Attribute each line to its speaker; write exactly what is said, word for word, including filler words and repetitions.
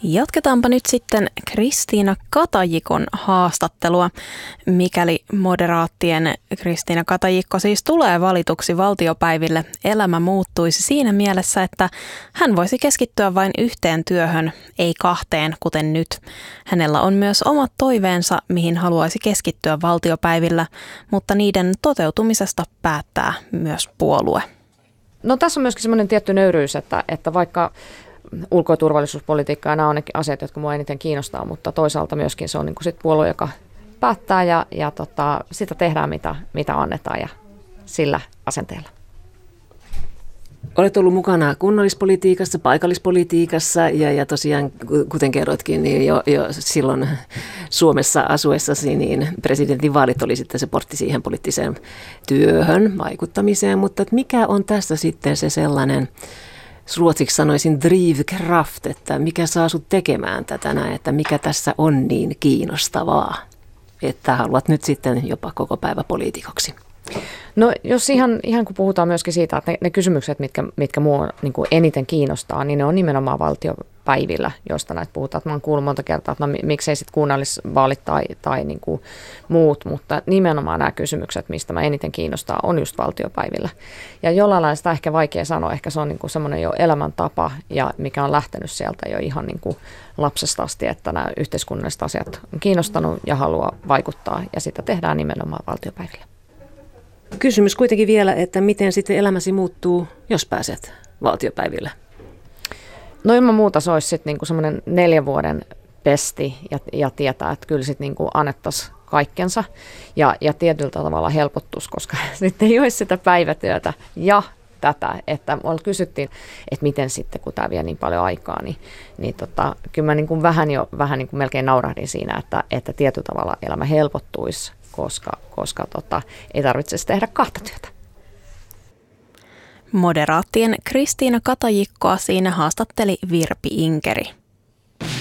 Speaker 1: Jatketaanpa nyt sitten Kristiina Katajikon haastattelua. Mikäli moderaattien Kristiina Katajikko siis tulee valituksi valtiopäiville, elämä muuttuisi siinä mielessä, että hän voisi keskittyä vain yhteen työhön, ei kahteen, kuten nyt. Hänellä on myös omat toiveensa, mihin haluaisi keskittyä valtiopäivillä, mutta niiden toteutumisesta päättää myös puolue.
Speaker 2: No tässä on myöskin semmoinen tietty nöyryys, että, että vaikka ulko- ja turvallisuuspolitiikka ja nämä on ne asiat, jotka minua eniten kiinnostaa, mutta toisaalta myöskin se on niin kuin sit puolue, joka päättää ja, ja tota, sitä tehdään, mitä, mitä annetaan ja sillä asenteella.
Speaker 3: Olet ollut mukana kunnallispolitiikassa, paikallispolitiikassa ja, ja tosiaan, kuten kerroitkin, niin jo, jo silloin Suomessa asuessasi, niin presidentinvaalit oli sitten se portti siihen poliittiseen työhön, vaikuttamiseen, mutta mikä on tässä sitten se sellainen, ruotsiksi sanoisin drivkraft, että mikä saa sut tekemään tätä näin, että mikä tässä on niin kiinnostavaa, että haluat nyt sitten jopa koko päivä poliitikoksi?
Speaker 2: No jos ihan, ihan kun puhutaan myöskin siitä, että ne, ne kysymykset, mitkä, mitkä mua niin kuin eniten kiinnostaa, niin ne on nimenomaan valtiopäivillä, josta näitä puhutaan. Mä oon kuullut monta kertaa, että no miksei sitten kunnallisvaalit tai, tai niin kuin muut, mutta nimenomaan nämä kysymykset, mistä mä eniten kiinnostaa, on just valtiopäivillä. Ja jollain lailla sitä ehkä vaikea sanoa, ehkä se on niin kuin semmoinen jo elämäntapa, ja mikä on lähtenyt sieltä jo ihan niin kuin lapsesta asti, että nämä yhteiskunnalliset asiat on kiinnostanut ja haluaa vaikuttaa, ja sitä tehdään nimenomaan valtiopäivillä.
Speaker 3: Kysymys kuitenkin vielä, että miten sitten elämäsi muuttuu, jos pääset valtiopäiville?
Speaker 2: No ilman muuta se olisi sitten niinku semmoinen neljän vuoden pesti ja, ja tietää, että kyllä sitten niinku annettaisiin kaikkensa ja, ja tietyllä tavalla helpottuisi, koska sitten ei olisi sitä päivätyötä ja tätä, että mulla kysyttiin, että miten sitten, kun tämä vie niin paljon aikaa, niin, niin tota, kyllä mä niin kuin vähän jo vähän niin kuin melkein naurahdin siinä, että, että tietyllä tavalla elämä helpottuisi, koska, koska tota, ei tarvitsisi tehdä kahta työtä.
Speaker 1: Moderaattien Kristiina Katajikkoa siinä haastatteli Virpi Inkeri.